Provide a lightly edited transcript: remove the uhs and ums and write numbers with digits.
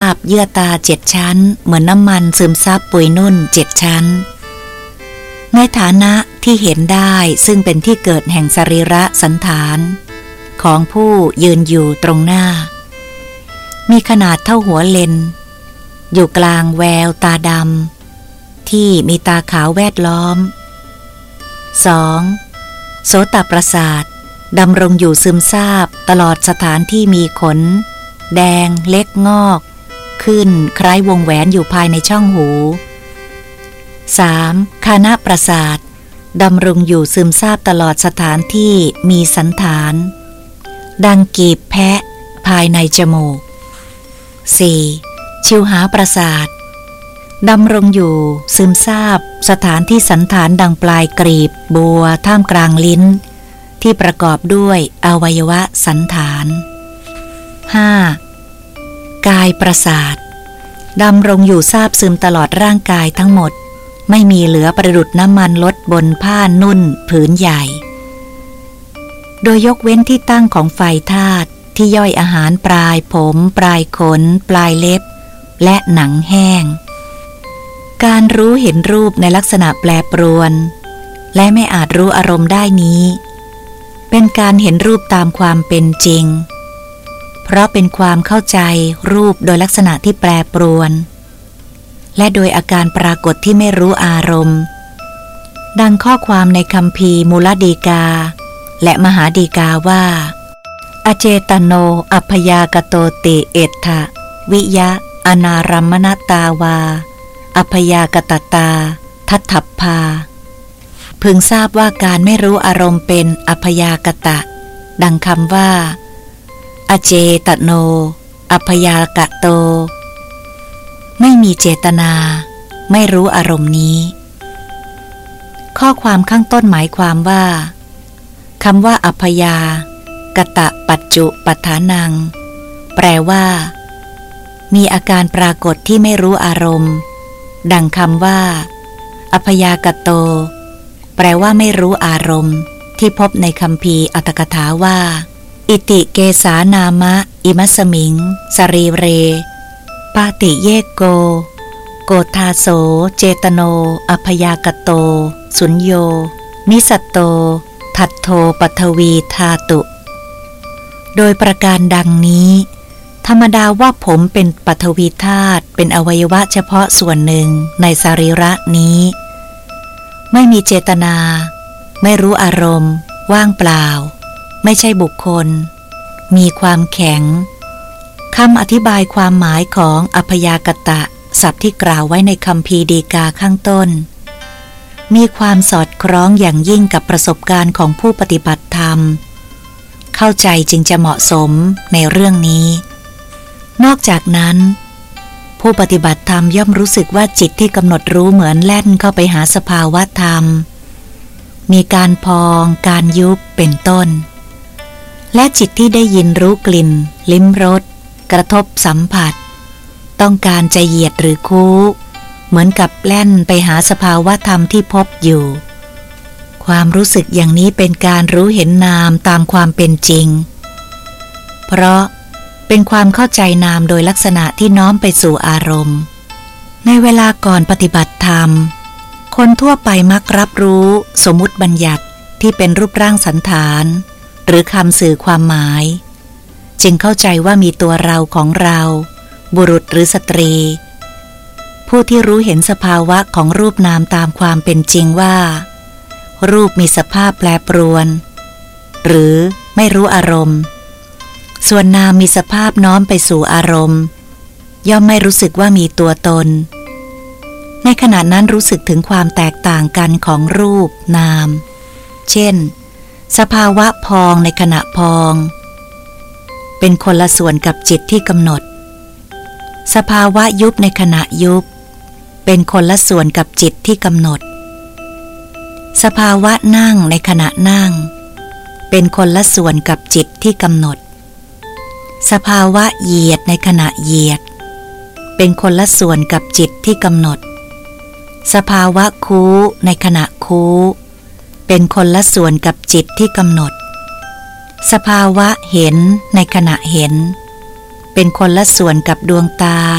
บเยื่อตา7 ชั้นเหมือนน้ำมันซึมซับปุยนุ่น7 ชั้นในฐานะที่เห็นได้ซึ่งเป็นที่เกิดแห่งสรีระสันฐานของผู้ยืนอยู่ตรงหน้ามีขนาดเท่าหัวเลนอยู่กลางแววตาดำที่มีตาขาวแวดล้อม 2. โสตประสาทดำรงอยู่ซึมซาบตลอดสถานที่มีขนแดงเล็กงอกขึ้นคล้ายวงแหวนอยู่ภายในช่องหู 3. คานะประสาทดำรงอยู่ซึมซาบตลอดสถานที่มีสันฐานดังกีบแพะภายในจมูก 4. ชิวหาประสาทดำรงอยู่ซึมซาบสถานที่สันฐานดังปลายกรีบบัวท่ามกลางลิ้นที่ประกอบด้วยอวัยวะสันฐาน 5. กายประสาทดำรงอยู่ซาบซึมตลอดร่างกายทั้งหมดไม่มีเหลือประดุจน้ำมันลดบนผ้านุ่นผืนใหญ่โดยยกเว้นที่ตั้งของไฟธาตุที่ย่อยอาหารปลายผมปลายขนปลายเล็บและหนังแห้งการรู้เห็นรูปในลักษณะแปรปรวนและไม่อาจรู้อารมณ์ได้นี้เป็นการเห็นรูปตามความเป็นจริงเพราะเป็นความเข้าใจรูปโดยลักษณะที่แปรปรวนและโดยอาการปรากฏที่ไม่รู้อารมณ์ดังข้อความในคัมภีร์มูลฎีกาและมหาฎีกาว่าอเจตโนอัพพยากโตติเอตถะวิยะอนารัมมนตาวาอัพพยากตตาทัฏฐัพพาพึงทราบว่าการไม่รู้อารมณ์เป็นอัพยากตะดังคำว่าอเจตโนอัพพยากโตไม่มีเจตนาไม่รู้อารมณ์นี้ข้อความข้างต้นหมายความว่าคำว่าอัพพยากตะปัจจุปัฏฐานังแปลว่ามีอาการปรากฏที่ไม่รู้อารมณ์ดังคำว่าอัพพยากโตแปลว่าไม่รู้อารมณ์ที่พบในคัมภีร์อัตถกถาว่าอิติเกสานามะอิมัสมิงสรีเรปาติเยโกโกธาโสเจตโนอัพพยากโตสุญโยนิสัตโตทัตโธปัทวีธาตุโดยประการดังนี้ธรรมดาว่าผมเป็นปัทวีธาตุเป็นอวัยวะเฉพาะส่วนหนึ่งในสรีระนี้ไม่มีเจตนาไม่รู้อารมณ์ว่างเปล่าไม่ใช่บุคคลมีความแข็งคำอธิบายความหมายของอัพพยากตะศัพท์ที่กล่าวไว้ในคัมภีร์ฎีกาข้างต้นมีความสอดคล้องอย่างยิ่งกับประสบการณ์ของผู้ปฏิบัติธรรมเข้าใจจึงจะเหมาะสมในเรื่องนี้นอกจากนั้นผู้ปฏิบัติธรรมย่อมรู้สึกว่าจิตที่กำหนดรู้เหมือนแล่นเข้าไปหาสภาวะธรรมมีการพองการยุบเป็นต้นและจิตที่ได้ยินรู้กลิ่นลิ้มรสกระทบสัมผัสต้องการจะเหยียดหรือคู้เหมือนกับแล่นไปหาสภาวะธรรมที่พบอยู่ความรู้สึกอย่างนี้เป็นการรู้เห็นนามตามความเป็นจริงเพราะเป็นความเข้าใจนามโดยลักษณะที่น้อมไปสู่อารมณ์ในเวลาก่อนปฏิบัติธรรมคนทั่วไปมักรับรู้สมมุติบัญญัติที่เป็นรูปร่างสันฐานหรือคำสื่อความหมายจึงเข้าใจว่ามีตัวเราของเราบุรุษหรือสตรีผู้ที่รู้เห็นสภาวะของรูปนามตามความเป็นจริงว่ารูปมีสภาพแปรปรวนหรือไม่รู้อารมณ์ส่วนนามมีสภาพน้อมไปสู่อารมณ์ย่อมไม่รู้สึกว่ามีตัวตนในขณะนั้นรู้สึกถึงความแตกต่างกันของรูปนามเช่นสภาวะพองในขณะพองเป็นคนละส่วนกับจิตที่กำหนดสภาวะยุบในขณะยุบเป็นคนละส่วนกับจิตที่กำหนดสภาวะนั่งในขณะนั่งเป็นคนละส่วนกับจิตที่กำหนดสภาวะเหยียดในขณะเหยียดเป็นคนละส่วนกับจิตที่กำหนดสภาวะคู้ในขณะคู้เป็นคนละส่วนกับจิตที่กำหนดสภาวะเห็นในขณะเห็นเป็นคนละส่วนกับดวงตา